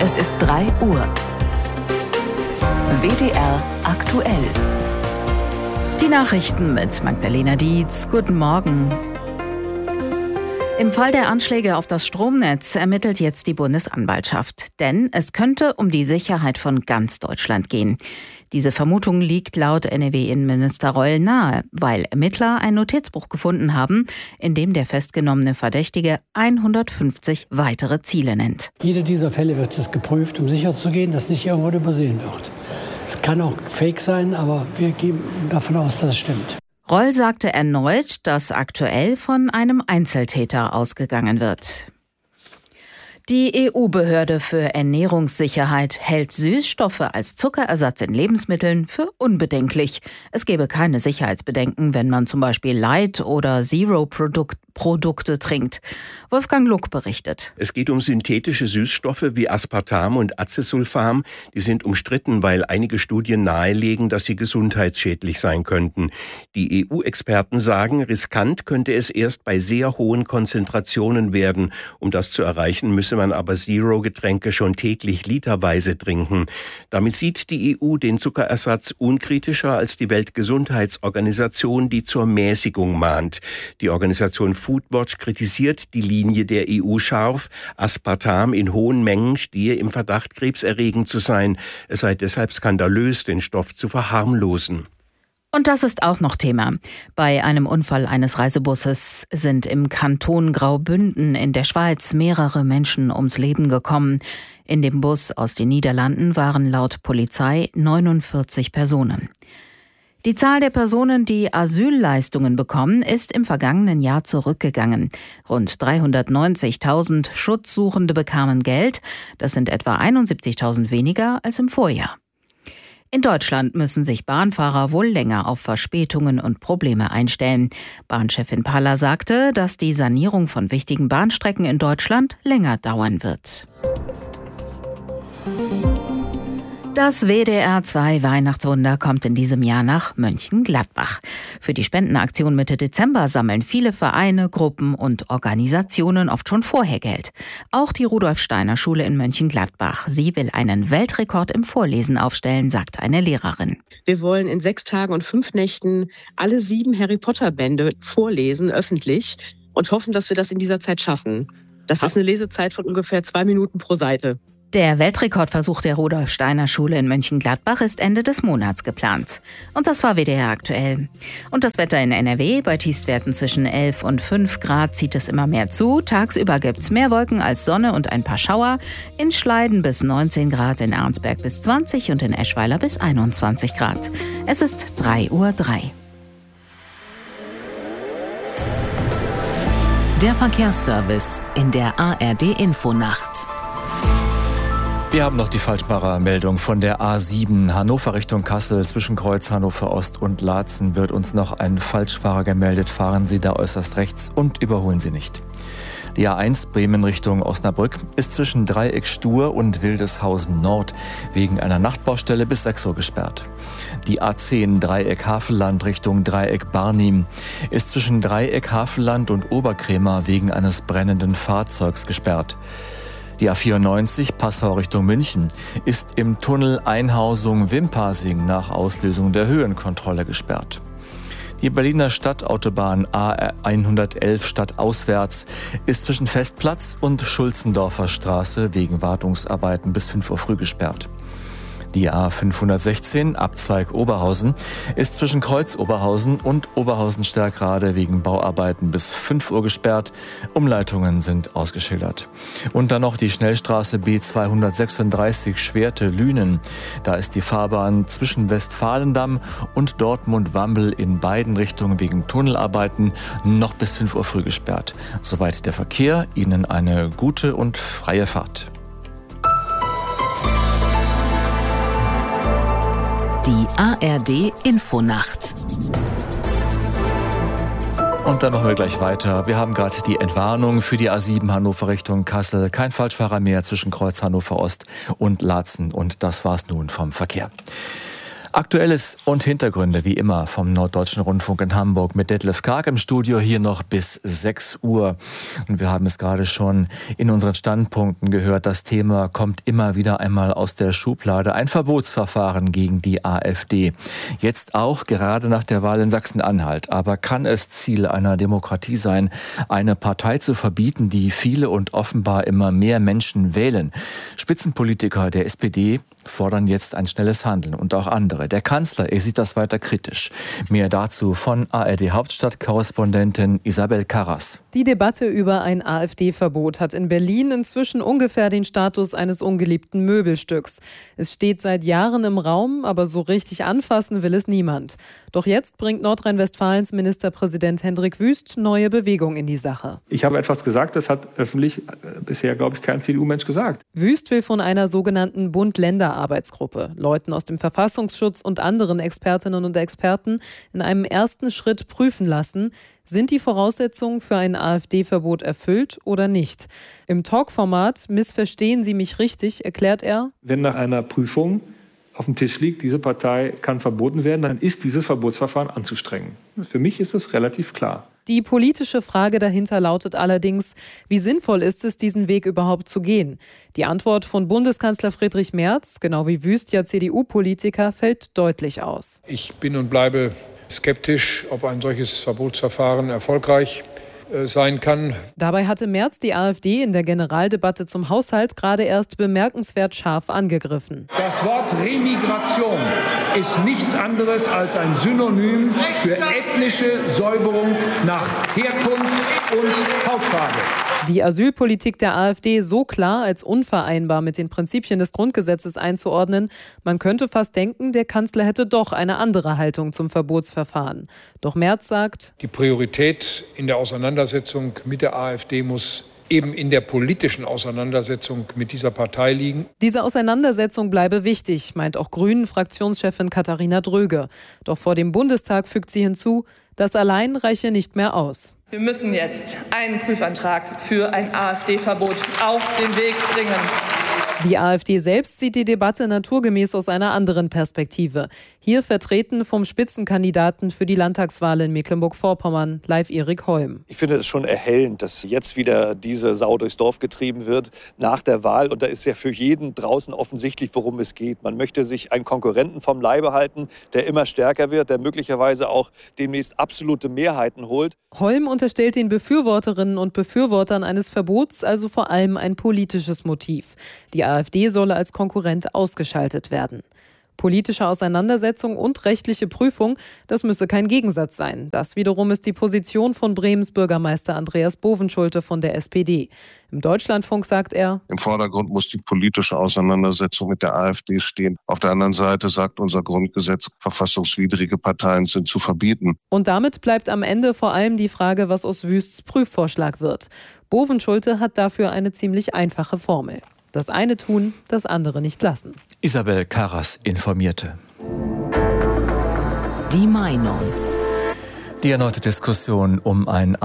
Es ist 3 Uhr. WDR aktuell. Die Nachrichten mit Magdalena Dietz. Guten Morgen. Im Fall der Anschläge auf das Stromnetz ermittelt jetzt die Bundesanwaltschaft. Denn es könnte um die Sicherheit von ganz Deutschland gehen. Diese Vermutung liegt laut NRW-Innenminister Reul nahe, weil Ermittler ein Notizbuch gefunden haben, in dem der festgenommene Verdächtige 150 weitere Ziele nennt. Jeder dieser Fälle wird jetzt geprüft, um sicherzugehen, dass nicht irgendwo übersehen wird. Es kann auch fake sein, aber wir gehen davon aus, dass es stimmt. Reul sagte erneut, dass aktuell von einem Einzeltäter ausgegangen wird. Die EU-Behörde für Ernährungssicherheit hält Süßstoffe als Zuckerersatz in Lebensmitteln für unbedenklich. Es gebe keine Sicherheitsbedenken, wenn man zum Beispiel Light- oder Zero-Produkte trinkt. Wolfgang Luck berichtet. Es geht um synthetische Süßstoffe wie Aspartam und Acesulfam. Die sind umstritten, weil einige Studien nahelegen, dass sie gesundheitsschädlich sein könnten. Die EU-Experten sagen, riskant könnte es erst bei sehr hohen Konzentrationen werden. Um das zu erreichen, müsse man aber Zero-Getränke schon täglich literweise trinken. Damit sieht die EU den Zuckerersatz unkritischer als die Weltgesundheitsorganisation, die zur Mäßigung mahnt. Die Organisation Foodwatch kritisiert die Linie der EU scharf. Aspartam in hohen Mengen stehe im Verdacht, krebserregend zu sein. Es sei deshalb skandalös, den Stoff zu verharmlosen. Und das ist auch noch Thema. Bei einem Unfall eines Reisebusses sind im Kanton Graubünden in der Schweiz mehrere Menschen ums Leben gekommen. In dem Bus aus den Niederlanden waren laut Polizei 49 Personen. Die Zahl der Personen, die Asylleistungen bekommen, ist im vergangenen Jahr zurückgegangen. Rund 390.000 Schutzsuchende bekamen Geld. Das sind etwa 71.000 weniger als im Vorjahr. In Deutschland müssen sich Bahnfahrer wohl länger auf Verspätungen und Probleme einstellen. Bahnchefin Paller sagte, dass die Sanierung von wichtigen Bahnstrecken in Deutschland länger dauern wird. Das WDR 2 Weihnachtswunder kommt in diesem Jahr nach Mönchengladbach. Für die Spendenaktion Mitte Dezember sammeln viele Vereine, Gruppen und Organisationen oft schon vorher Geld. Auch die Rudolf-Steiner-Schule in Mönchengladbach. Sie will einen Weltrekord im Vorlesen aufstellen, sagt eine Lehrerin. Wir wollen in 6 Tagen und 5 Nächten alle 7 Harry-Potter-Bände vorlesen, öffentlich, und hoffen, dass wir das in dieser Zeit schaffen. Das ist eine Lesezeit von ungefähr 2 Minuten pro Seite. Der Weltrekordversuch der Rudolf-Steiner-Schule in Mönchengladbach ist Ende des Monats geplant. Und das war WDR aktuell. Und das Wetter in NRW: bei Tiefstwerten zwischen 11 und 5 Grad zieht es immer mehr zu. Tagsüber gibt's mehr Wolken als Sonne und ein paar Schauer. In Schleiden bis 19 Grad, in Arnsberg bis 20 und in Eschweiler bis 21 Grad. Es ist 3:03 Uhr. Der Verkehrsservice in der ARD-Infonacht. Wir haben noch die Falschfahrermeldung von der A7 Hannover Richtung Kassel. Zwischen Kreuz Hannover Ost und Laatzen wird uns noch ein Falschfahrer gemeldet. Fahren Sie da äußerst rechts und überholen Sie nicht. Die A1 Bremen Richtung Osnabrück ist zwischen Dreieck Stur und Wildeshausen Nord wegen einer Nachtbaustelle bis 6 Uhr gesperrt. Die A10 Dreieck Havelland Richtung Dreieck Barnim ist zwischen Dreieck Havelland und Oberkrämer wegen eines brennenden Fahrzeugs gesperrt. Die A94 Passau Richtung München ist im Tunnel Einhausung-Wimpassing nach Auslösung der Höhenkontrolle gesperrt. Die Berliner Stadtautobahn A111 stadtauswärts ist zwischen Festplatz und Schulzendorfer Straße wegen Wartungsarbeiten bis 5 Uhr früh gesperrt. Die A516 Abzweig Oberhausen ist zwischen Kreuz Oberhausen und Oberhausen-Stärkrade wegen Bauarbeiten bis 5 Uhr gesperrt. Umleitungen sind ausgeschildert. Und dann noch die Schnellstraße B236 Schwerte-Lünen. Da ist die Fahrbahn zwischen Westfalendamm und Dortmund-Wambel in beiden Richtungen wegen Tunnelarbeiten noch bis 5 Uhr früh gesperrt. Soweit der Verkehr. Ihnen eine gute und freie Fahrt. Die ARD-Infonacht. Und dann machen wir gleich weiter. Wir haben gerade die Entwarnung für die A7 Hannover Richtung Kassel. Kein Falschfahrer mehr zwischen Kreuz Hannover Ost und Laatzen. Und das war's nun vom Verkehr. Aktuelles und Hintergründe wie immer vom Norddeutschen Rundfunk in Hamburg mit Detlef Karg im Studio hier noch bis 6 Uhr. Und wir haben es gerade schon in unseren Standpunkten gehört. Das Thema kommt immer wieder einmal aus der Schublade. Ein Verbotsverfahren gegen die AfD. Jetzt auch gerade nach der Wahl in Sachsen-Anhalt. Aber kann es Ziel einer Demokratie sein, eine Partei zu verbieten, die viele und offenbar immer mehr Menschen wählen? Spitzenpolitiker der SPD fordern jetzt ein schnelles Handeln und auch andere. Der Kanzler, er sieht das weiter kritisch. Mehr dazu von ARD-Hauptstadt-Korrespondentin Isabel Karras. Die Debatte über ein AfD-Verbot hat in Berlin inzwischen ungefähr den Status eines ungeliebten Möbelstücks. Es steht seit Jahren im Raum, aber so richtig anfassen will es niemand. Doch jetzt bringt Nordrhein-Westfalens Ministerpräsident Hendrik Wüst neue Bewegung in die Sache. Ich habe etwas gesagt, das hat öffentlich bisher, glaube ich, kein CDU-Mensch gesagt. Wüst will von einer sogenannten Bund-Länder-Arbeitsgruppe, Leuten aus dem Verfassungsschutz und anderen Expertinnen und Experten in einem ersten Schritt prüfen lassen, sind die Voraussetzungen für ein AfD-Verbot erfüllt oder nicht. Im Talkformat Missverstehen Sie mich richtig erklärt er: Wenn nach einer Prüfung auf dem Tisch liegt, diese Partei kann verboten werden, dann ist dieses Verbotsverfahren anzustrengen. Für mich ist es relativ klar. Die politische Frage dahinter lautet allerdings, wie sinnvoll ist es, diesen Weg überhaupt zu gehen? Die Antwort von Bundeskanzler Friedrich Merz, genau wie Wüst ja CDU-Politiker, fällt deutlich aus. Ich bin und bleibe skeptisch, ob ein solches Verbotsverfahren erfolgreich sein kann. Dabei hatte Merz die AfD in der Generaldebatte zum Haushalt gerade erst bemerkenswert scharf angegriffen. Das Wort Remigration ist nichts anderes als ein Synonym für ethnische Säuberung nach Herkunft und Hautfarbe. Die Asylpolitik der AfD so klar als unvereinbar mit den Prinzipien des Grundgesetzes einzuordnen, man könnte fast denken, der Kanzler hätte doch eine andere Haltung zum Verbotsverfahren. Doch Merz sagt: Die Priorität in der Auseinandersetzung mit der AfD muss eben in der politischen Auseinandersetzung mit dieser Partei liegen. Diese Auseinandersetzung bleibe wichtig, meint auch Grünen-Fraktionschefin Katharina Dröge. Doch vor dem Bundestag fügt sie hinzu, das allein reiche nicht mehr aus. Wir müssen jetzt einen Prüfantrag für ein AfD-Verbot auf den Weg bringen. Die AfD selbst sieht die Debatte naturgemäß aus einer anderen Perspektive. Hier vertreten vom Spitzenkandidaten für die Landtagswahl in Mecklenburg-Vorpommern, Leif Erik Holm. Ich finde es schon erhellend, dass jetzt wieder diese Sau durchs Dorf getrieben wird nach der Wahl. Und da ist ja für jeden draußen offensichtlich, worum es geht. Man möchte sich einen Konkurrenten vom Leibe halten, der immer stärker wird, der möglicherweise auch demnächst absolute Mehrheiten holt. Holm unterstellt den Befürworterinnen und Befürwortern eines Verbots also vor allem ein politisches Motiv. Die AfD solle als Konkurrent ausgeschaltet werden. Politische Auseinandersetzung und rechtliche Prüfung, das müsse kein Gegensatz sein. Das wiederum ist die Position von Bremens Bürgermeister Andreas Bovenschulte von der SPD. Im Deutschlandfunk sagt er: Im Vordergrund muss die politische Auseinandersetzung mit der AfD stehen. Auf der anderen Seite sagt unser Grundgesetz, verfassungswidrige Parteien sind zu verbieten. Und damit bleibt am Ende vor allem die Frage, was aus Wüsts Prüfvorschlag wird. Bovenschulte hat dafür eine ziemlich einfache Formel: Das eine tun, das andere nicht lassen. Isabel Karras informierte. Die Meinung. Die erneute Diskussion um ein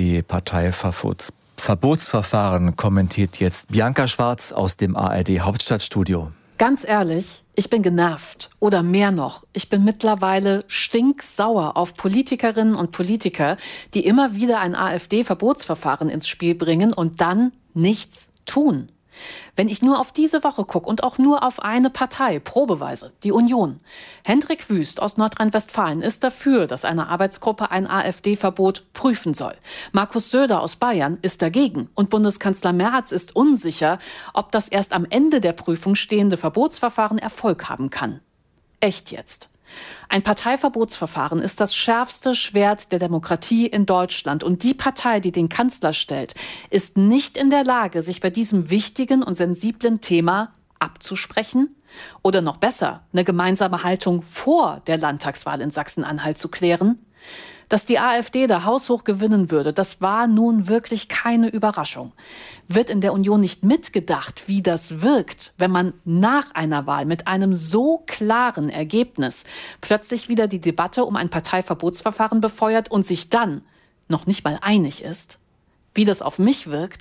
AfD-Parteiverbotsverfahren kommentiert jetzt Bianca Schwarz aus dem ARD-Hauptstadtstudio. Ganz ehrlich, ich bin genervt. Oder mehr noch, ich bin mittlerweile stinksauer auf Politikerinnen und Politiker, die immer wieder ein AfD-Verbotsverfahren ins Spiel bringen und dann nichts tun. Wenn ich nur auf diese Woche gucke und auch nur auf eine Partei, probeweise, die Union. Hendrik Wüst aus Nordrhein-Westfalen ist dafür, dass eine Arbeitsgruppe ein AfD-Verbot prüfen soll. Markus Söder aus Bayern ist dagegen. Und Bundeskanzler Merz ist unsicher, ob das erst am Ende der Prüfung stehende Verbotsverfahren Erfolg haben kann. Echt jetzt? Ein Parteiverbotsverfahren ist das schärfste Schwert der Demokratie in Deutschland. Und die Partei, die den Kanzler stellt, ist nicht in der Lage, sich bei diesem wichtigen und sensiblen Thema abzusprechen oder noch besser, eine gemeinsame Haltung vor der Landtagswahl in Sachsen-Anhalt zu klären. Dass die AfD da haushoch gewinnen würde, das war nun wirklich keine Überraschung. Wird in der Union nicht mitgedacht, wie das wirkt, wenn man nach einer Wahl mit einem so klaren Ergebnis plötzlich wieder die Debatte um ein Parteiverbotsverfahren befeuert und sich dann noch nicht mal einig ist? Wie das auf mich wirkt?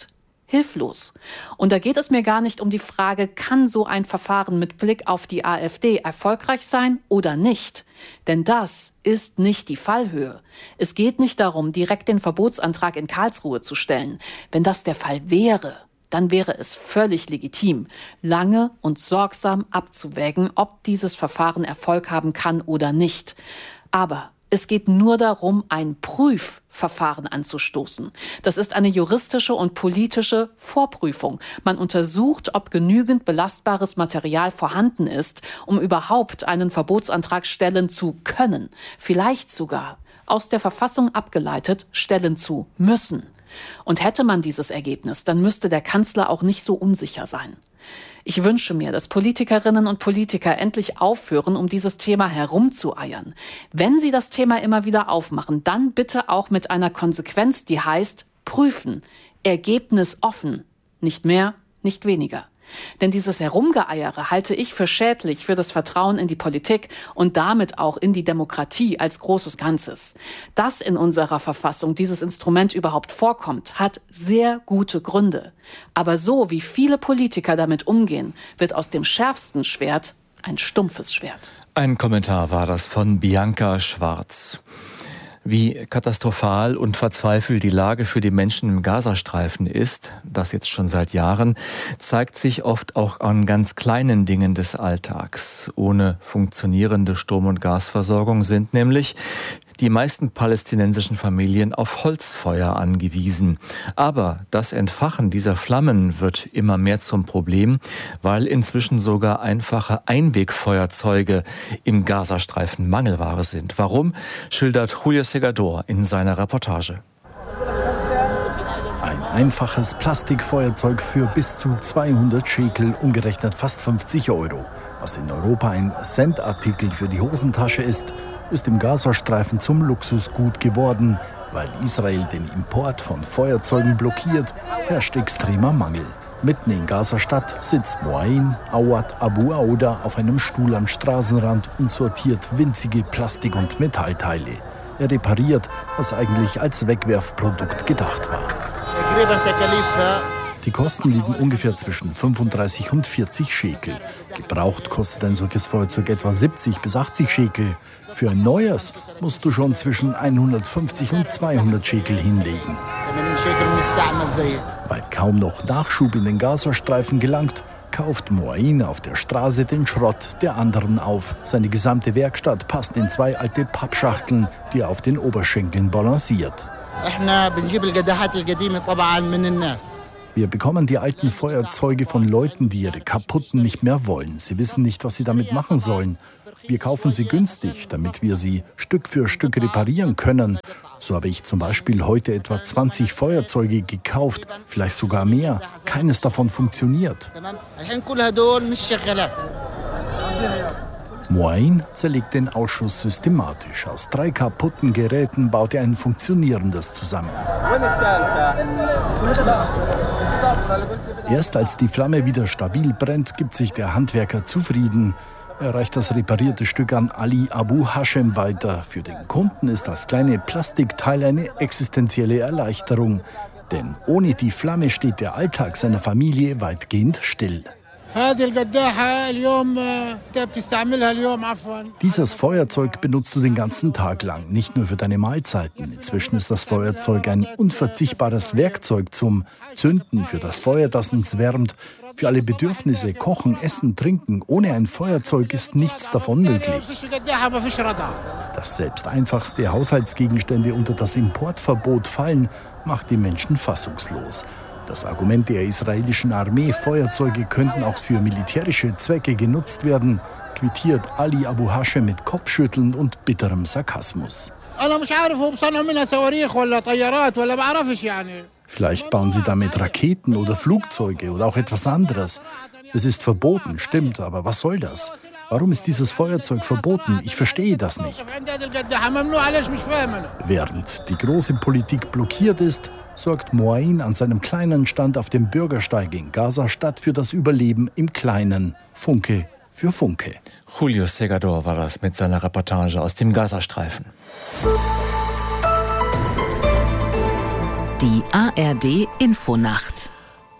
hilflos. Und da geht es mir gar nicht um die Frage, kann so ein Verfahren mit Blick auf die AfD erfolgreich sein oder nicht? Denn das ist nicht die Fallhöhe. Es geht nicht darum, direkt den Verbotsantrag in Karlsruhe zu stellen. Wenn das der Fall wäre, dann wäre es völlig legitim, lange und sorgsam abzuwägen, ob dieses Verfahren Erfolg haben kann oder nicht. Aber es geht nur darum, ein Prüfverfahren anzustoßen. Das ist eine juristische und politische Vorprüfung. Man untersucht, ob genügend belastbares Material vorhanden ist, um überhaupt einen Verbotsantrag stellen zu können. Vielleicht sogar, aus der Verfassung abgeleitet, stellen zu müssen. Und hätte man dieses Ergebnis, dann müsste der Kanzler auch nicht so unsicher sein. Ich wünsche mir, dass Politikerinnen und Politiker endlich aufhören, um dieses Thema herumzueiern. Wenn sie das Thema immer wieder aufmachen, dann bitte auch mit einer Konsequenz, die heißt prüfen, Ergebnis offen, nicht mehr, nicht weniger. Denn dieses Herumgeeiere halte ich für schädlich für das Vertrauen in die Politik und damit auch in die Demokratie als großes Ganzes. Dass in unserer Verfassung dieses Instrument überhaupt vorkommt, hat sehr gute Gründe. Aber so wie viele Politiker damit umgehen, wird aus dem schärfsten Schwert ein stumpfes Schwert. Ein Kommentar war das von Bianca Schwarz. Wie katastrophal und verzweifelt die Lage für die Menschen im Gazastreifen ist, das jetzt schon seit Jahren, zeigt sich oft auch an ganz kleinen Dingen des Alltags. Ohne funktionierende Strom- und Gasversorgung sind nämlich die meisten palästinensischen Familien auf Holzfeuer angewiesen. Aber das Entfachen dieser Flammen wird immer mehr zum Problem, weil inzwischen sogar einfache Einwegfeuerzeuge im Gazastreifen Mangelware sind. Warum, schildert Julio Segador in seiner Reportage. Ein einfaches Plastikfeuerzeug für bis zu 200 Schekel, umgerechnet fast 50 €. Was in Europa ein Centartikel für die Hosentasche ist im Gazastreifen zum Luxusgut geworden. Weil Israel den Import von Feuerzeugen blockiert, herrscht extremer Mangel. Mitten in Gaza-Stadt sitzt Moain Awad Abu Auda auf einem Stuhl am Straßenrand und sortiert winzige Plastik- und Metallteile. Er repariert, was eigentlich als Wegwerfprodukt gedacht war. Die Kosten liegen ungefähr zwischen 35 und 40 Schekel. Gebraucht kostet ein solches Feuerzeug etwa 70 bis 80 Schekel. Für ein neues musst du schon zwischen 150 und 200 Schekel hinlegen. Weil kaum noch Nachschub in den Gazastreifen gelangt, kauft Moain auf der Straße den Schrott der anderen auf. Seine gesamte Werkstatt passt in 2 alte Pappschachteln, die er auf den Oberschenkeln balanciert. Wir bekommen die alten Feuerzeuge von Leuten, die ihre kaputten nicht mehr wollen. Sie wissen nicht, was sie damit machen sollen. Wir kaufen sie günstig, damit wir sie Stück für Stück reparieren können. So habe ich zum Beispiel heute etwa 20 Feuerzeuge gekauft, vielleicht sogar mehr. Keines davon funktioniert. Moain zerlegt den Ausschuss systematisch. Aus 3 kaputten Geräten baut er ein funktionierendes zusammen. Erst als die Flamme wieder stabil brennt, gibt sich der Handwerker zufrieden. Er reicht das reparierte Stück an Ali Abu Hashem weiter. Für den Kunden ist das kleine Plastikteil eine existenzielle Erleichterung. Denn ohne die Flamme steht der Alltag seiner Familie weitgehend still. Dieses Feuerzeug benutzt du den ganzen Tag lang, nicht nur für deine Mahlzeiten. Inzwischen ist das Feuerzeug ein unverzichtbares Werkzeug zum Zünden, für das Feuer, das uns wärmt, für alle Bedürfnisse, Kochen, Essen, Trinken. Ohne ein Feuerzeug ist nichts davon möglich. Dass selbst einfachste Haushaltsgegenstände unter das Importverbot fallen, macht die Menschen fassungslos. Das Argument der israelischen Armee, Feuerzeuge könnten auch für militärische Zwecke genutzt werden, quittiert Ali Abu Hashem mit Kopfschütteln und bitterem Sarkasmus. Vielleicht bauen sie damit Raketen oder Flugzeuge oder auch etwas anderes. Es ist verboten, stimmt, aber was soll das? Warum ist dieses Feuerzeug verboten? Ich verstehe das nicht. Während die große Politik blockiert ist, sorgt Moain an seinem kleinen Stand auf dem Bürgersteig in Gaza-Stadt für das Überleben im Kleinen. Funke für Funke. Julio Segador war das mit seiner Reportage aus dem Gazastreifen. Die ARD Infonacht.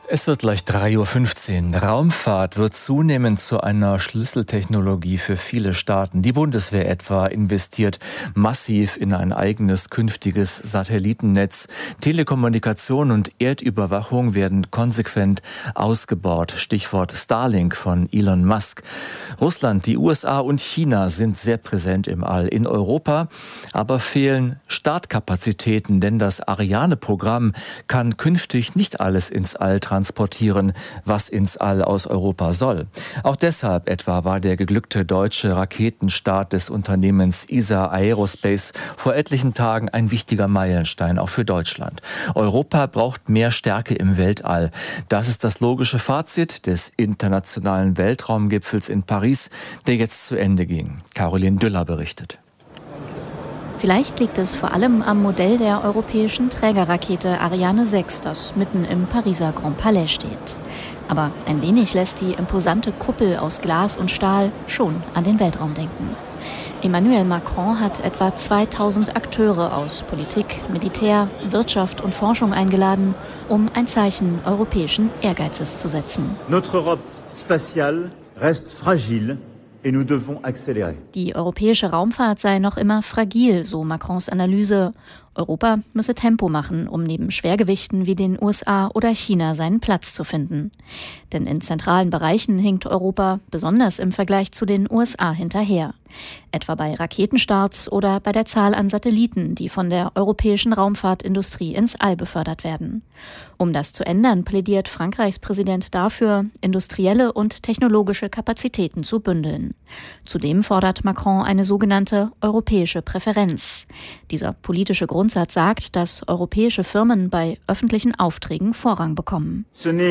Es wird gleich 3:15 Uhr. Raumfahrt wird zunehmend zu einer Schlüsseltechnologie für viele Staaten. Die Bundeswehr etwa investiert massiv in ein eigenes künftiges Satellitennetz. Telekommunikation und Erdüberwachung werden konsequent ausgebaut. Stichwort Starlink von Elon Musk. Russland, die USA und China sind sehr präsent im All. In Europa aber fehlen Startkapazitäten, denn das Ariane-Programm kann künftig nicht alles ins All transportieren, was ins All aus Europa soll. Auch deshalb etwa war der geglückte deutsche Raketenstart des Unternehmens ESA Aerospace vor etlichen Tagen ein wichtiger Meilenstein auch für Deutschland. Europa braucht mehr Stärke im Weltall. Das ist das logische Fazit des internationalen Weltraumgipfels in Paris, der jetzt zu Ende ging. Caroline Düller berichtet. Vielleicht liegt es vor allem am Modell der europäischen Trägerrakete Ariane 6, das mitten im Pariser Grand Palais steht. Aber ein wenig lässt die imposante Kuppel aus Glas und Stahl schon an den Weltraum denken. Emmanuel Macron hat etwa 2000 Akteure aus Politik, Militär, Wirtschaft und Forschung eingeladen, um ein Zeichen europäischen Ehrgeizes zu setzen. Notre Europe spatiale reste fragile. Die europäische Raumfahrt sei noch immer fragil, so Macrons Analyse. Europa müsse Tempo machen, um neben Schwergewichten wie den USA oder China seinen Platz zu finden. Denn in zentralen Bereichen hinkt Europa, besonders im Vergleich zu den USA, hinterher. Etwa bei Raketenstarts oder bei der Zahl an Satelliten, die von der europäischen Raumfahrtindustrie ins All befördert werden. Um das zu ändern, plädiert Frankreichs Präsident dafür, industrielle und technologische Kapazitäten zu bündeln. Zudem fordert Macron eine sogenannte europäische Präferenz. Dieser politische Grundsatz sagt, dass europäische Firmen bei öffentlichen Aufträgen Vorrang bekommen.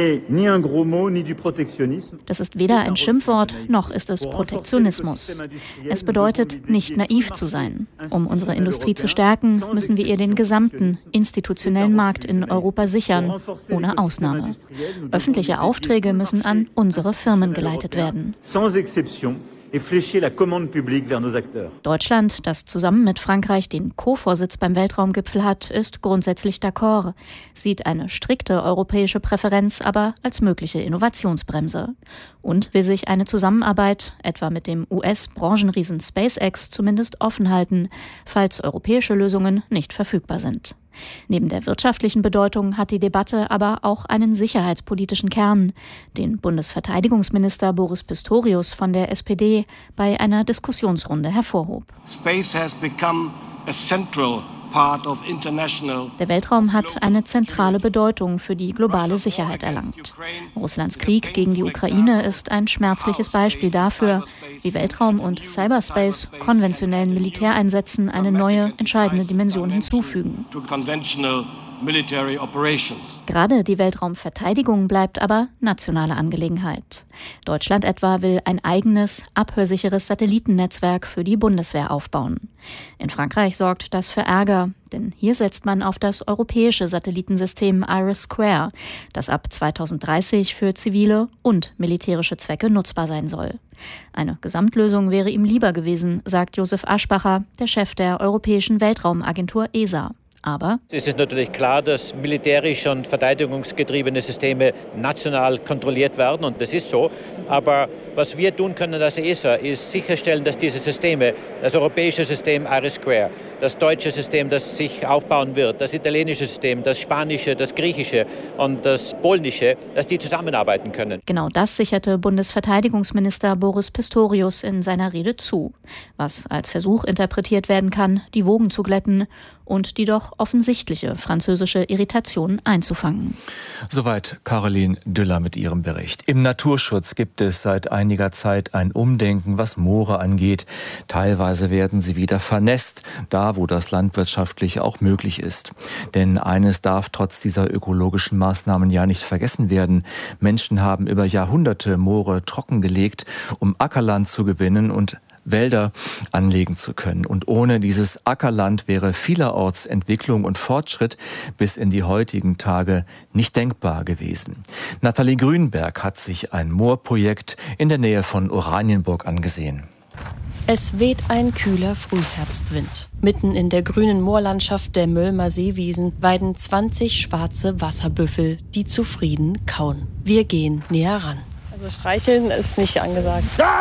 Das ist weder ein Schimpfwort, noch ist es Protektionismus. Es bedeutet, nicht naiv zu sein. Um unsere Industrie zu stärken, müssen wir ihr den gesamten institutionellen Markt in Europa sichern, ohne Ausnahme. Öffentliche Aufträge müssen an unsere Firmen geleitet werden. Deutschland, das zusammen mit Frankreich den Co-Vorsitz beim Weltraumgipfel hat, ist grundsätzlich d'accord, sieht eine strikte europäische Präferenz aber als mögliche Innovationsbremse und will sich eine Zusammenarbeit, etwa mit dem US-Branchenriesen SpaceX, zumindest offen halten, falls europäische Lösungen nicht verfügbar sind. Neben der wirtschaftlichen Bedeutung hat die Debatte aber auch einen sicherheitspolitischen Kern, den Bundesverteidigungsminister Boris Pistorius von der SPD bei einer Diskussionsrunde hervorhob. Der Weltraum hat eine zentrale Bedeutung für die globale Sicherheit erlangt. Russlands Krieg gegen die Ukraine ist ein schmerzliches Beispiel dafür, wie Weltraum und Cyberspace konventionellen Militäreinsätzen eine neue, entscheidende Dimension hinzufügen. Gerade die Weltraumverteidigung bleibt aber nationale Angelegenheit. Deutschland etwa will ein eigenes, abhörsicheres Satellitennetzwerk für die Bundeswehr aufbauen. In Frankreich sorgt das für Ärger, denn hier setzt man auf das europäische Satellitensystem IRIS², das ab 2030 für zivile und militärische Zwecke nutzbar sein soll. Eine Gesamtlösung wäre ihm lieber gewesen, sagt Josef Aschbacher, der Chef der Europäischen Weltraumagentur ESA. Aber es ist natürlich klar, dass militärisch und verteidigungsgetriebene Systeme national kontrolliert werden, und das ist so. Aber was wir tun können als ESA, ist sicherstellen, dass diese Systeme, das europäische System IRIS², das deutsche System, das sich aufbauen wird, das italienische System, das spanische, das griechische und das polnische, dass die zusammenarbeiten können. Genau das sicherte Bundesverteidigungsminister Boris Pistorius in seiner Rede zu, was als Versuch interpretiert werden kann, die Wogen zu glätten und die doch offensichtliche französische Irritation einzufangen. Soweit Caroline Düller mit ihrem Bericht. Im Naturschutz gibt es seit einiger Zeit ein Umdenken, was Moore angeht. Teilweise werden sie wieder vernässt, da wo das landwirtschaftlich auch möglich ist. Denn eines darf trotz dieser ökologischen Maßnahmen ja nicht vergessen werden. Menschen haben über Jahrhunderte Moore trockengelegt, um Ackerland zu gewinnen und Wälder anlegen zu können. Und ohne dieses Ackerland wäre vielerorts Entwicklung und Fortschritt bis in die heutigen Tage nicht denkbar gewesen. Nathalie Grünberg hat sich ein Moorprojekt in der Nähe von Oranienburg angesehen. Es weht ein kühler Frühherbstwind. Mitten in der grünen Moorlandschaft der Möllmer Seewiesen weiden 20 schwarze Wasserbüffel, die zufrieden kauen. Wir gehen näher ran. Also streicheln ist nicht angesagt.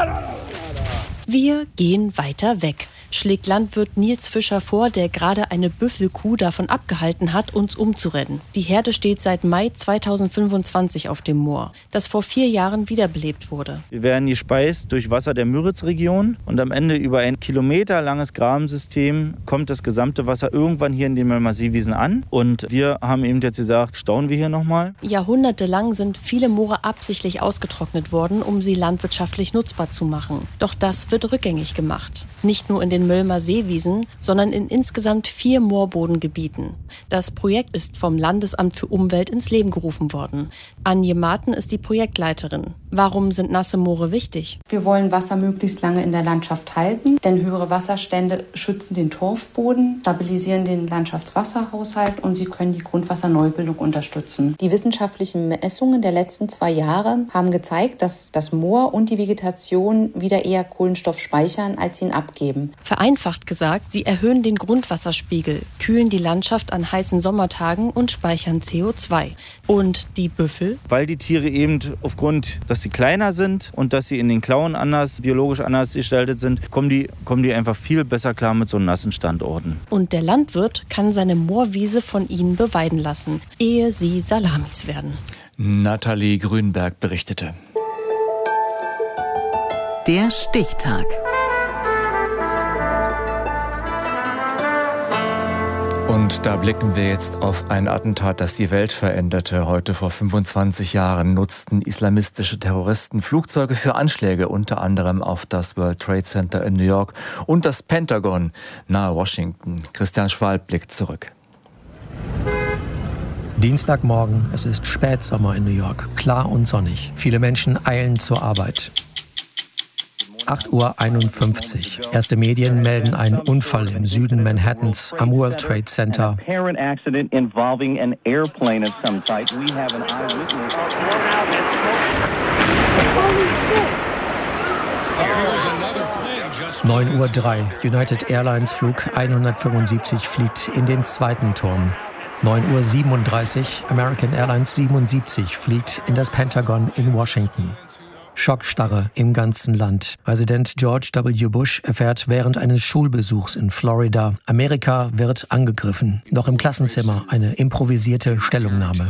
Wir gehen weiter weg, schlägt Landwirt Nils Fischer vor, der gerade eine Büffelkuh davon abgehalten hat, uns umzurennen. Die Herde steht seit Mai 2025 auf dem Moor, das vor 4 Jahren wiederbelebt wurde. Wir werden gespeist durch Wasser der Müritz-Region und am Ende über ein kilometerlanges Grabensystem kommt das gesamte Wasser irgendwann hier in den Möllmer Seewiesen an. Und wir haben eben jetzt gesagt, stauen wir hier nochmal. Jahrhundertelang sind viele Moore absichtlich ausgetrocknet worden, um sie landwirtschaftlich nutzbar zu machen. Doch das wird rückgängig gemacht. Nicht nur in den Möllmer Seewiesen, sondern in insgesamt 4 Moorbodengebieten. Das Projekt ist vom Landesamt für Umwelt ins Leben gerufen worden. Anje Marten ist die Projektleiterin. Warum sind nasse Moore wichtig? Wir wollen Wasser möglichst lange in der Landschaft halten, denn höhere Wasserstände schützen den Torfboden, stabilisieren den Landschaftswasserhaushalt und sie können die Grundwasserneubildung unterstützen. Die wissenschaftlichen Messungen der letzten 2 Jahre haben gezeigt, dass das Moor und die Vegetation wieder eher Kohlenstoff speichern, als ihn abgeben. Vereinfacht gesagt, sie erhöhen den Grundwasserspiegel, kühlen die Landschaft an heißen Sommertagen und speichern CO2. Und die Büffel? Weil die Tiere eben aufgrund, dass sie kleiner sind und dass sie in den Klauen biologisch anders gestaltet sind, kommen die einfach viel besser klar mit so nassen Standorten. Und der Landwirt kann seine Moorwiese von ihnen beweiden lassen, ehe sie Salamis werden. Nathalie Grünberg berichtete. Der Stichtag. Und da blicken wir jetzt auf ein Attentat, das die Welt veränderte. Heute vor 25 Jahren nutzten islamistische Terroristen Flugzeuge für Anschläge, unter anderem auf das World Trade Center in New York und das Pentagon nahe Washington. Christian Schwalb blickt zurück. Dienstagmorgen, es ist Spätsommer in New York, klar und sonnig. Viele Menschen eilen zur Arbeit. 8:51 Uhr. Erste Medien melden einen Unfall im Süden Manhattans am World Trade Center. 9:03 Uhr. United Airlines Flug 175 fliegt in den zweiten Turm. 9:37 Uhr. American Airlines 77 fliegt in das Pentagon in Washington. Schockstarre im ganzen Land. Präsident George W. Bush erfährt während eines Schulbesuchs in Florida, Amerika wird angegriffen. Noch im Klassenzimmer eine improvisierte Stellungnahme.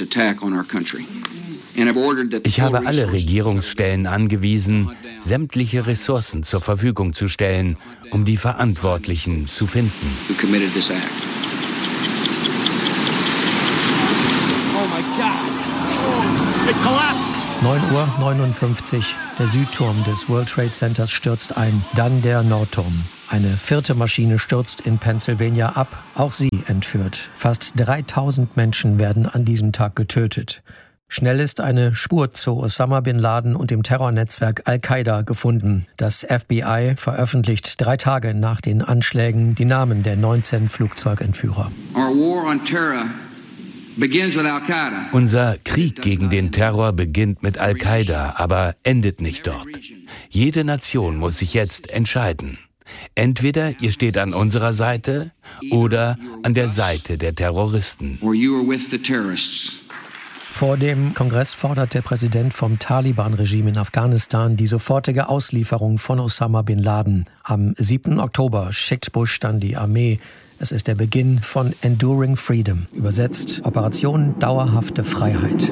Ich habe alle Regierungsstellen angewiesen, sämtliche Ressourcen zur Verfügung zu stellen, um die Verantwortlichen zu finden. 9:59 Uhr. Der Südturm des World Trade Centers stürzt ein. Dann der Nordturm. Eine 4. Maschine stürzt in Pennsylvania ab. Auch sie entführt. Fast 3000 Menschen werden an diesem Tag getötet. Schnell ist eine Spur zu Osama Bin Laden und dem Terrornetzwerk Al-Qaida gefunden. Das FBI veröffentlicht 3 Tage nach den Anschlägen die Namen der 19 Flugzeugentführer. Unser Krieg gegen den Terror beginnt mit Al-Qaida, aber endet nicht dort. Jede Nation muss sich jetzt entscheiden. Entweder ihr steht an unserer Seite oder an der Seite der Terroristen. Vor dem Kongress fordert der Präsident vom Taliban-Regime in Afghanistan die sofortige Auslieferung von Osama Bin Laden. Am 7. Oktober schickt Bush dann die Armee. Es ist der Beginn von Enduring Freedom, übersetzt Operation Dauerhafte Freiheit.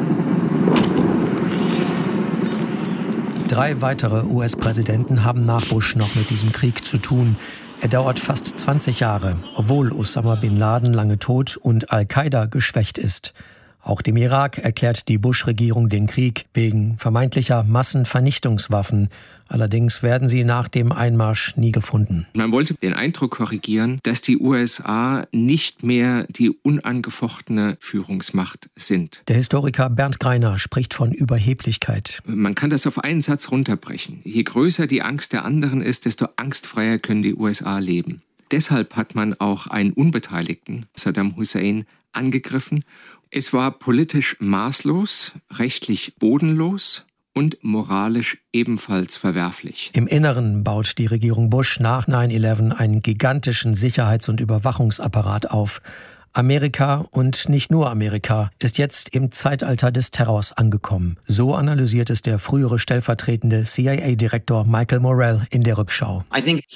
3 weitere US-Präsidenten haben nach Bush noch mit diesem Krieg zu tun. Er dauert fast 20 Jahre, obwohl Osama Bin Laden lange tot und Al-Qaida geschwächt ist. Auch dem Irak erklärt die Bush-Regierung den Krieg wegen vermeintlicher Massenvernichtungswaffen. Allerdings werden sie nach dem Einmarsch nie gefunden. Man wollte den Eindruck korrigieren, dass die USA nicht mehr die unangefochtene Führungsmacht sind. Der Historiker Bernd Greiner spricht von Überheblichkeit. Man kann das auf einen Satz runterbrechen. Je größer die Angst der anderen ist, desto angstfreier können die USA leben. Deshalb hat man auch einen Unbeteiligten, Saddam Hussein, angegriffen. Es war politisch maßlos, rechtlich bodenlos und moralisch ebenfalls verwerflich. Im Inneren baut die Regierung Bush nach 9/11 einen gigantischen Sicherheits- und Überwachungsapparat auf. Amerika und nicht nur Amerika ist jetzt im Zeitalter des Terrors angekommen. So analysiert es der frühere stellvertretende CIA-Direktor Michael Morell in der Rückschau.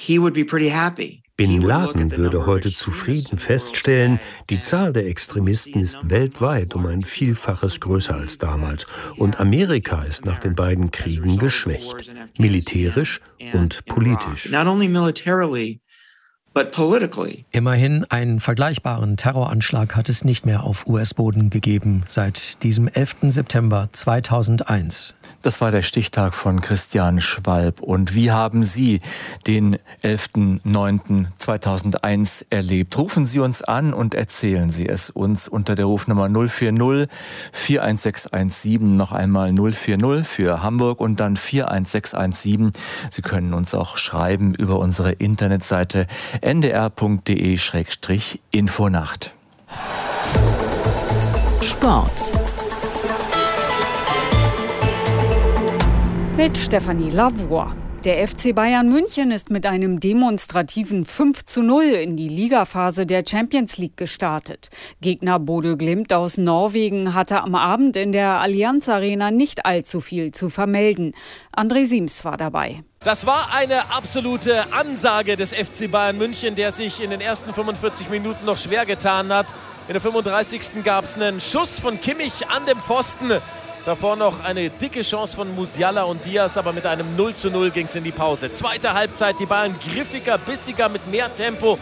Bin Laden würde heute zufrieden feststellen, die Zahl der Extremisten ist weltweit um ein Vielfaches größer als damals. Und Amerika ist nach den beiden Kriegen geschwächt, militärisch und politisch. Immerhin einen vergleichbaren Terroranschlag hat es nicht mehr auf US-Boden gegeben seit diesem 11. September 2001. Das war der Stichtag von Christian Schwalb. Und wie haben Sie den 11.09.2001 erlebt? Rufen Sie uns an und erzählen Sie es uns unter der Rufnummer 040 41617, noch einmal 040 für Hamburg und dann 41617. Sie können uns auch schreiben über unsere Internetseite ndr.de/Infonacht. Sport. Mit Stefanie Lavoie. Der FC Bayern München ist mit einem demonstrativen 5:0 in die Ligaphase der Champions League gestartet. Gegner Bodø Glimt aus Norwegen hatte am Abend in der Allianz Arena nicht allzu viel zu vermelden. André Siems war dabei. Das war eine absolute Ansage des FC Bayern München, der sich in den ersten 45 Minuten noch schwer getan hat. In der 35. gab es einen Schuss von Kimmich an dem Pfosten. Davor noch eine dicke Chance von Musiala und Diaz, aber mit einem 0:0 ging es in die Pause. Zweite Halbzeit, die Bayern griffiger, bissiger, mit mehr Tempo.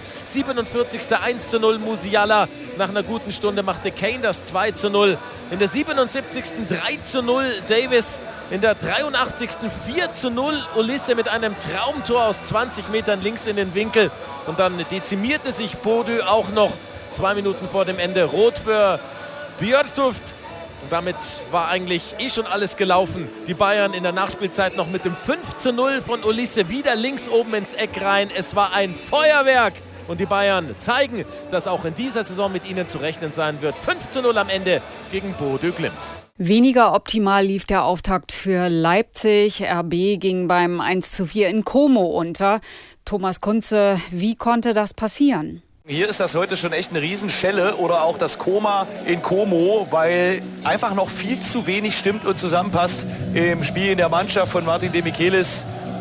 47. 1:0 Musiala. Nach einer guten Stunde machte Kane das 2:0. In der 77. 3:0 Davis. In der 83. 4:0 Olise mit einem Traumtor aus 20 Metern links in den Winkel. Und dann dezimierte sich Bodø auch noch 2 Minuten vor dem Ende. Rot für Bjørtuft. Und damit war eigentlich schon alles gelaufen. Die Bayern in der Nachspielzeit noch mit dem 5:0 von Olise wieder links oben ins Eck rein. Es war ein Feuerwerk. Und die Bayern zeigen, dass auch in dieser Saison mit ihnen zu rechnen sein wird. 5:0 am Ende gegen Bodø Glimt. Weniger optimal lief der Auftakt für Leipzig. RB ging beim 1:4 in Como unter. Thomas Kunze, wie konnte das passieren? Hier ist das heute schon echt eine Riesenschelle oder auch das Koma in Como, weil einfach noch viel zu wenig stimmt und zusammenpasst im Spiel in der Mannschaft von Martin de Michelis.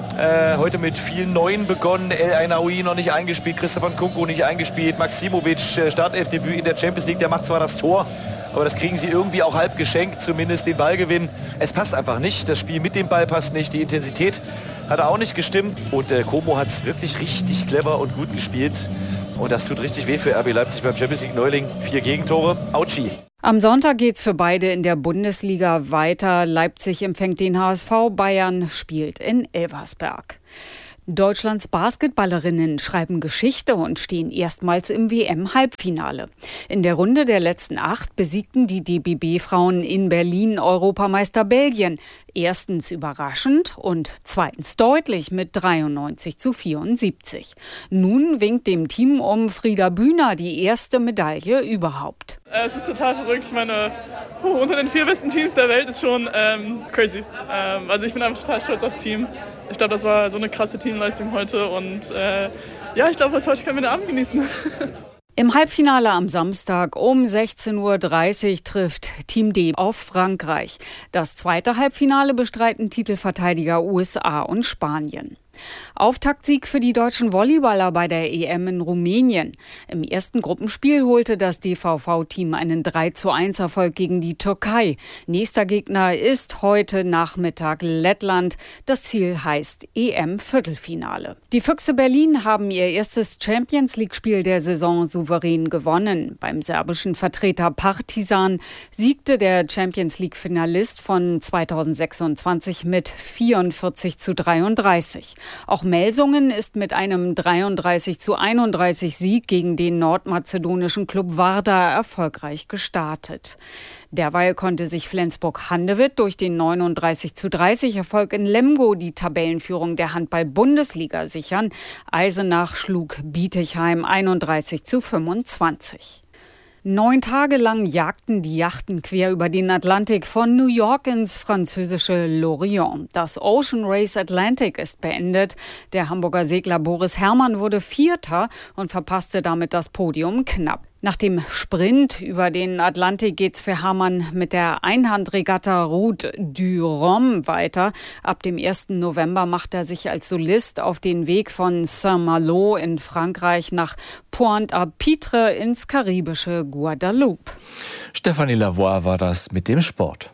Heute mit vielen Neuen begonnen. El Ainaoui noch nicht eingespielt, Christopher Nkunku nicht eingespielt, Maximovic Startelfdebüt in der Champions League, der macht zwar das Tor, aber das kriegen sie irgendwie auch halb geschenkt, zumindest den Ballgewinn. Es passt einfach nicht, das Spiel mit dem Ball passt nicht, die Intensität hat auch nicht gestimmt und Como hat es wirklich richtig clever und gut gespielt. Und das tut richtig weh für RB Leipzig beim Champions League Neuling. 4 Gegentore. Autschi. Am Sonntag geht's für beide in der Bundesliga weiter. Leipzig empfängt den HSV, Bayern spielt in Elversberg. Deutschlands Basketballerinnen schreiben Geschichte und stehen erstmals im WM-Halbfinale. In der Runde der letzten 8 besiegten die DBB-Frauen in Berlin Europameister Belgien. Erstens überraschend und zweitens deutlich mit 93:74. Nun winkt dem Team um Frieda Bühner die erste Medaille überhaupt. Es ist total verrückt. Ich meine, unter den 4 besten Teams der Welt ist schon crazy. Also ich bin einfach total stolz aufs Team. Ich glaube, das war so eine krasse Teamleistung heute und ich glaube, heute können wir den Abend genießen. Im Halbfinale am Samstag um 16:30 Uhr trifft Team D auf Frankreich. Das zweite Halbfinale bestreiten Titelverteidiger USA und Spanien. Auftaktsieg für die deutschen Volleyballer bei der EM in Rumänien. Im ersten Gruppenspiel holte das DVV-Team einen 3:1 Erfolg gegen die Türkei. Nächster Gegner ist heute Nachmittag Lettland. Das Ziel heißt EM-Viertelfinale. Die Füchse Berlin haben ihr erstes Champions-League-Spiel der Saison souverän gewonnen. Beim serbischen Vertreter Partizan siegte der Champions-League-Finalist von 2026 mit 44:33. Auch Melsungen ist mit einem 33:31 Sieg gegen den nordmazedonischen Klub Vardar erfolgreich gestartet. Derweil konnte sich Flensburg-Handewitt durch den 39:30 Erfolg in Lemgo die Tabellenführung der Handball-Bundesliga sichern. Eisenach schlug Bietigheim 31:25. 9 Tage lang jagten die Yachten quer über den Atlantik von New York ins französische Lorient. Das Ocean Race Atlantic ist beendet. Der Hamburger Segler Boris Herrmann wurde Vierter und verpasste damit das Podium knapp. Nach dem Sprint über den Atlantik geht's für Herrmann mit der Einhandregatta Route du Rhum weiter. Ab dem 1. November macht er sich als Solist auf den Weg von Saint-Malo in Frankreich nach Pointe-à-Pitre ins karibische Guadeloupe. Stefanie Lavoie war das mit dem Sport.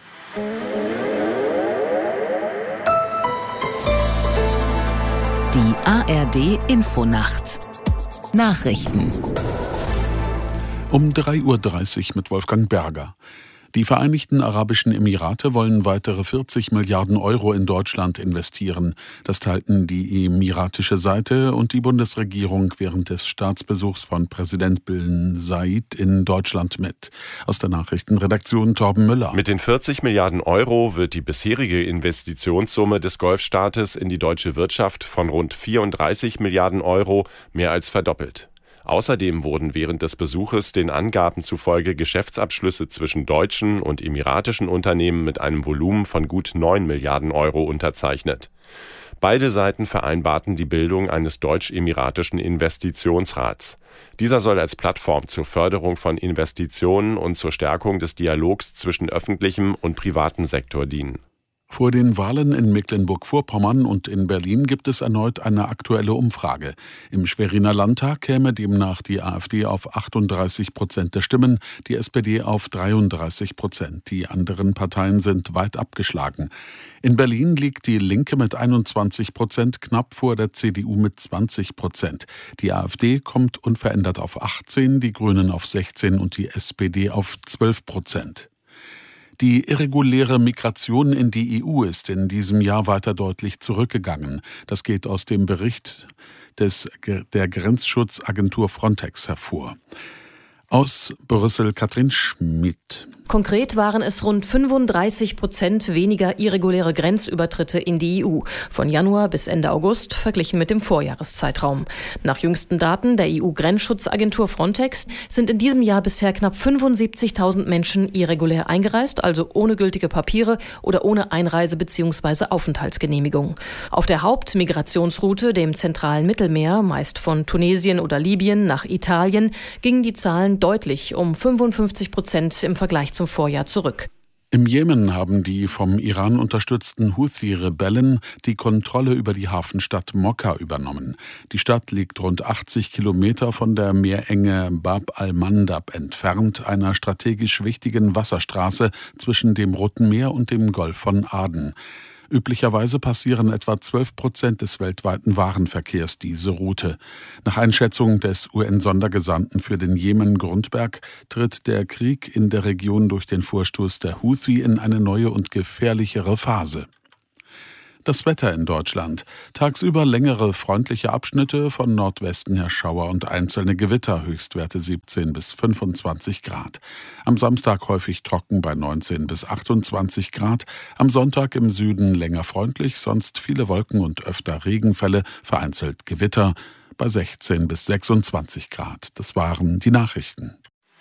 Die ARD Infonacht. Nachrichten. Um 3:30 Uhr mit Wolfgang Berger. Die Vereinigten Arabischen Emirate wollen weitere 40 Milliarden Euro in Deutschland investieren. Das teilten die emiratische Seite und die Bundesregierung während des Staatsbesuchs von Präsident Bin Zayed in Deutschland mit. Aus der Nachrichtenredaktion Torben Müller. Mit den 40 Milliarden Euro wird die bisherige Investitionssumme des Golfstaates in die deutsche Wirtschaft von rund 34 Milliarden Euro mehr als verdoppelt. Außerdem wurden während des Besuches den Angaben zufolge Geschäftsabschlüsse zwischen deutschen und emiratischen Unternehmen mit einem Volumen von gut 9 Milliarden Euro unterzeichnet. Beide Seiten vereinbarten die Bildung eines deutsch-emiratischen Investitionsrats. Dieser soll als Plattform zur Förderung von Investitionen und zur Stärkung des Dialogs zwischen öffentlichem und privatem Sektor dienen. Vor den Wahlen in Mecklenburg-Vorpommern und in Berlin gibt es erneut eine aktuelle Umfrage. Im Schweriner Landtag käme demnach die AfD auf 38% der Stimmen, die SPD auf 33%. Die anderen Parteien sind weit abgeschlagen. In Berlin liegt die Linke mit 21% knapp vor der CDU mit 20%. Die AfD kommt unverändert auf 18%, die Grünen auf 16% und die SPD auf 12%. Die irreguläre Migration in die EU ist in diesem Jahr weiter deutlich zurückgegangen. Das geht aus dem Bericht der Grenzschutzagentur Frontex hervor. Aus Brüssel Katrin Schmidt. Konkret waren es rund 35% weniger irreguläre Grenzübertritte in die EU. Von Januar bis Ende August verglichen mit dem Vorjahreszeitraum. Nach jüngsten Daten der EU-Grenzschutzagentur Frontex sind in diesem Jahr bisher knapp 75.000 Menschen irregulär eingereist, also ohne gültige Papiere oder ohne Einreise- bzw. Aufenthaltsgenehmigung. Auf der Hauptmigrationsroute, dem zentralen Mittelmeer, meist von Tunesien oder Libyen nach Italien, gingen die Zahlen deutlich um 55% im Vergleich zum Vorjahr zurück. Im Jemen haben die vom Iran unterstützten Houthi-Rebellen die Kontrolle über die Hafenstadt Mokka übernommen. Die Stadt liegt rund 80 Kilometer von der Meerenge Bab al-Mandab entfernt, einer strategisch wichtigen Wasserstraße zwischen dem Roten Meer und dem Golf von Aden. Üblicherweise passieren etwa 12% des weltweiten Warenverkehrs diese Route. Nach Einschätzung des UN-Sondergesandten für den Jemen Grundberg tritt der Krieg in der Region durch den Vorstoß der Houthi in eine neue und gefährlichere Phase. Das Wetter in Deutschland. Tagsüber längere freundliche Abschnitte, von Nordwesten her Schauer und einzelne Gewitter, Höchstwerte 17 bis 25 Grad. Am Samstag häufig trocken bei 19 bis 28 Grad. Am Sonntag im Süden länger freundlich, sonst viele Wolken und öfter Regenfälle, vereinzelt Gewitter bei 16 bis 26 Grad. Das waren die Nachrichten.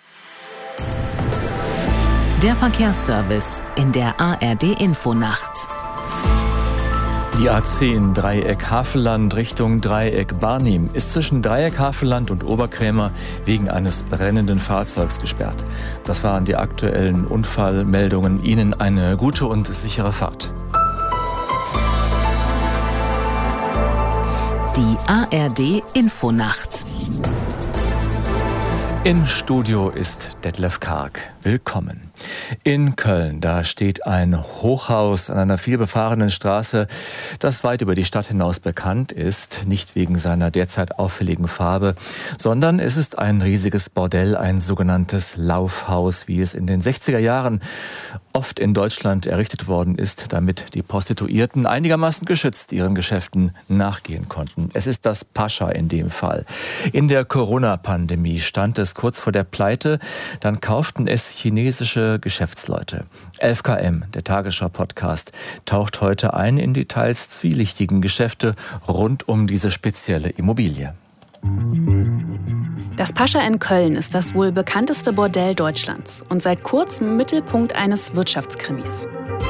Der Verkehrsservice in der ARD Infonacht. Die A10 Dreieck Havelland Richtung Dreieck Barnim ist zwischen Dreieck Havelland und Oberkrämer wegen eines brennenden Fahrzeugs gesperrt. Das waren die aktuellen Unfallmeldungen. Ihnen eine gute und sichere Fahrt. Die ARD Infonacht. Im Studio ist Detlef Karg. Willkommen. In Köln, da steht ein Hochhaus an einer vielbefahrenen Straße, das weit über die Stadt hinaus bekannt ist, nicht wegen seiner derzeit auffälligen Farbe, sondern es ist ein riesiges Bordell, ein sogenanntes Laufhaus, wie es in den 60er Jahren oft in Deutschland errichtet worden ist, damit die Prostituierten einigermaßen geschützt ihren Geschäften nachgehen konnten. Es ist das Pascha in dem Fall. In der Corona-Pandemie stand es kurz vor der Pleite, dann kauften es chinesische Geschäftsleute. 11KM, der Tagesschau-Podcast, taucht heute ein in die teils zwielichtigen Geschäfte rund um diese spezielle Immobilie. Das Pascha in Köln ist das wohl bekannteste Bordell Deutschlands und seit kurzem Mittelpunkt eines Wirtschaftskrimis.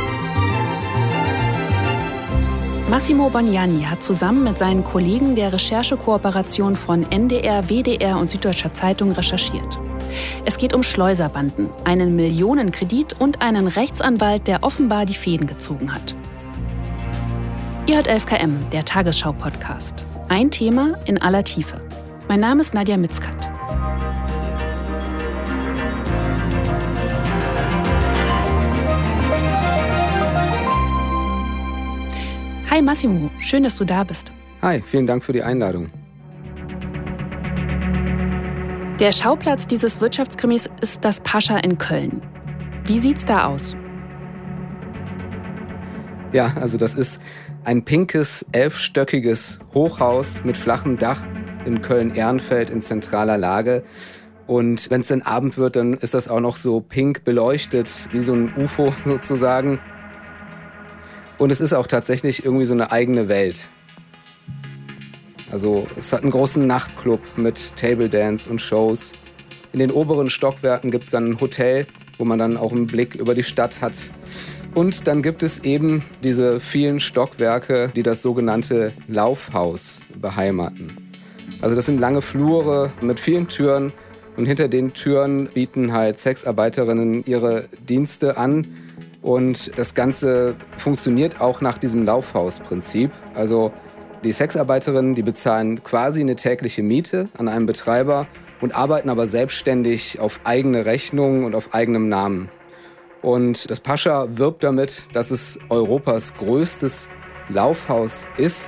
Massimo Bognani hat zusammen mit seinen Kollegen der Recherchekooperation von NDR, WDR und Süddeutscher Zeitung recherchiert. Es geht um Schleuserbanden, einen Millionenkredit und einen Rechtsanwalt, der offenbar die Fäden gezogen hat. Ihr hört 11KM, der Tagesschau-Podcast. Ein Thema in aller Tiefe. Mein Name ist Nadja Mitzkat. Hi Massimo, schön, dass du da bist. Hi, vielen Dank für die Einladung. Der Schauplatz dieses Wirtschaftskrimis ist das Pascha in Köln. Wie sieht's da aus? Ja, also das ist ein pinkes, 11-stöckiges Hochhaus mit flachem Dach in Köln-Ehrenfeld in zentraler Lage. Und wenn es dann Abend wird, dann ist das auch noch so pink beleuchtet, wie so ein UFO sozusagen. Und es ist auch tatsächlich irgendwie so eine eigene Welt. Also es hat einen großen Nachtclub mit Table Dance und Shows. In den oberen Stockwerken gibt es dann ein Hotel, wo man dann auch einen Blick über die Stadt hat. Und dann gibt es eben diese vielen Stockwerke, die das sogenannte Laufhaus beheimaten. Also das sind lange Flure mit vielen Türen und hinter den Türen bieten halt Sexarbeiterinnen ihre Dienste an. Und das Ganze funktioniert auch nach diesem Laufhausprinzip. Also die Sexarbeiterinnen, die bezahlen quasi eine tägliche Miete an einen Betreiber und arbeiten aber selbstständig auf eigene Rechnung und auf eigenem Namen. Und das Pascha wirbt damit, dass es Europas größtes Laufhaus ist.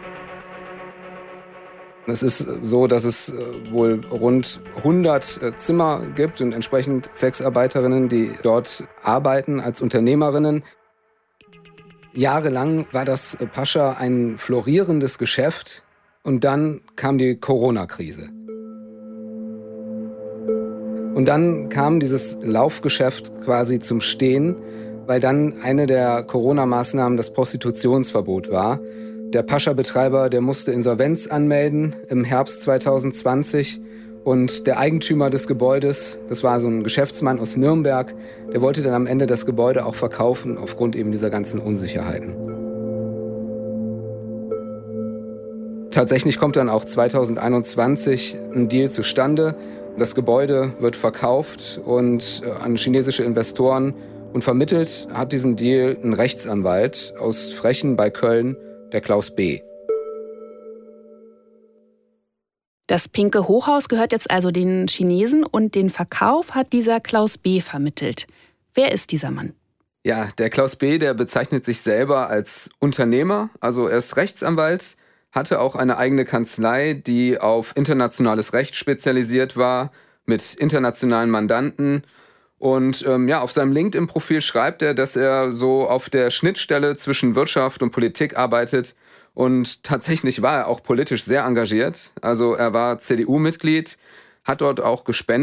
Es ist so, dass es wohl rund 100 Zimmer gibt und entsprechend Sexarbeiterinnen, die dort arbeiten als Unternehmerinnen. Jahrelang war das Pascha ein florierendes Geschäft und dann kam die Corona-Krise. Und dann kam dieses Laufgeschäft quasi zum Stehen, weil dann eine der Corona-Maßnahmen das Prostitutionsverbot war. Der Pascha-Betreiber, der musste Insolvenz anmelden im Herbst 2020 und der Eigentümer des Gebäudes, das war so ein Geschäftsmann aus Nürnberg, der wollte dann am Ende das Gebäude auch verkaufen aufgrund eben dieser ganzen Unsicherheiten. Tatsächlich kommt dann auch 2021 ein Deal zustande. Das Gebäude wird verkauft und an chinesische Investoren und vermittelt hat diesen Deal ein Rechtsanwalt aus Frechen bei Köln, der Klaus B. Das pinke Hochhaus gehört jetzt also den Chinesen und den Verkauf hat dieser Klaus B. vermittelt. Wer ist dieser Mann? Ja, der Klaus B., der bezeichnet sich selber als Unternehmer, also er ist Rechtsanwalt, hatte auch eine eigene Kanzlei, die auf internationales Recht spezialisiert war, mit internationalen Mandanten. Und auf seinem LinkedIn-Profil schreibt er, dass er so auf der Schnittstelle zwischen Wirtschaft und Politik arbeitet. Und tatsächlich war er auch politisch sehr engagiert. Also er war CDU-Mitglied, hat dort auch gespendet.